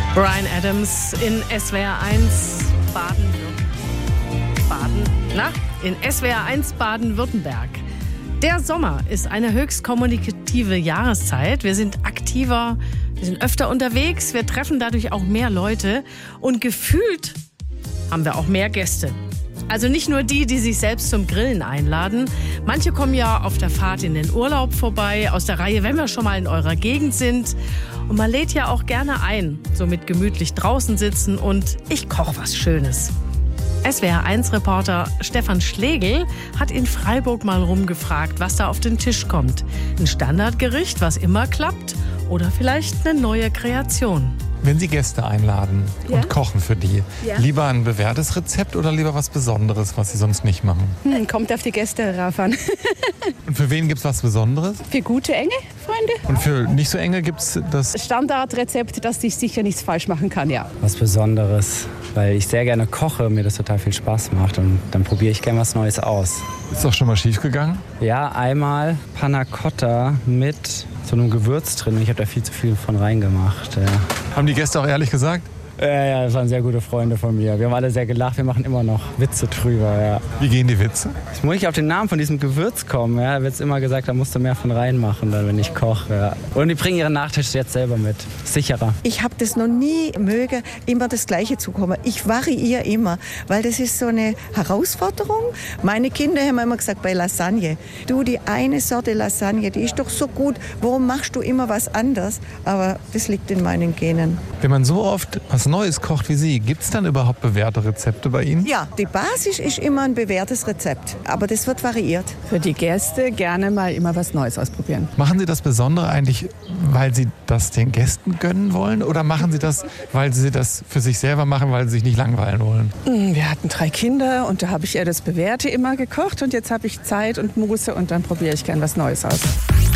Bryan Adams in SWR 1 Baden-Württemberg. Der Sommer ist eine höchst kommunikative Jahreszeit. Wir sind aktiver, wir sind öfter unterwegs, wir treffen dadurch auch mehr Leute und gefühlt haben wir auch mehr Gäste. Also nicht nur die sich selbst zum Grillen einladen. Manche kommen ja auf der Fahrt in den Urlaub vorbei, aus der Reihe, wenn wir schon mal in eurer Gegend sind. Und man lädt ja auch gerne ein, so mit gemütlich draußen sitzen und ich koche was Schönes. SWR1-Reporter Stefan Schlegel hat in Freiburg mal rumgefragt, was da auf den Tisch kommt. Ein Standardgericht, was immer klappt, oder vielleicht eine neue Kreation. Wenn Sie Gäste einladen und kochen für die, lieber ein bewährtes Rezept oder lieber was Besonderes, was Sie sonst nicht machen? Kommt auf die Gäste rauf an. Und für wen gibt es was Besonderes? Für gute, enge Freunde. Und für nicht so enge gibt es das Standardrezept, dass ich sicher nichts falsch machen kann, ja. Was Besonderes, weil ich sehr gerne koche, mir das total viel Spaß macht und dann probiere ich gerne was Neues aus. Ist doch schon mal schief gegangen? Ja, einmal Panna Cotta mit so einem Gewürz drin. Ich habe da viel zu viel von reingemacht. Ja. Haben die Gäste auch ehrlich gesagt? Ja, das waren sehr gute Freunde von mir. Wir haben alle sehr gelacht, wir machen immer noch Witze drüber. Ja. Wie gehen die Witze? Ich muss nicht auf den Namen von diesem Gewürz kommen. Ja. Da wird immer gesagt, da musst du mehr von reinmachen, dann, wenn ich koche. Ja. Und die bringen ihren Nachtisch jetzt selber mit. Sicherer. Ich habe das noch nie mögen, immer das Gleiche zu kommen. Ich variiere immer, weil das ist so eine Herausforderung. Meine Kinder haben immer gesagt, bei Lasagne, du, die eine Sorte Lasagne, die ist doch so gut, warum machst du immer was anderes? Aber das liegt in meinen Genen. Wenn man so oft was Neues kocht wie Sie, gibt es dann überhaupt bewährte Rezepte bei Ihnen? Ja, die Basis ist immer ein bewährtes Rezept, aber das wird variiert. Für die Gäste gerne mal immer was Neues ausprobieren. Machen Sie das Besondere eigentlich, weil Sie das den Gästen gönnen wollen? Oder machen Sie das, weil Sie das für sich selber machen, weil Sie sich nicht langweilen wollen? Wir hatten 3 Kinder und da habe ich eher das Bewährte immer gekocht und jetzt habe ich Zeit und Muße und dann probiere ich gern was Neues aus.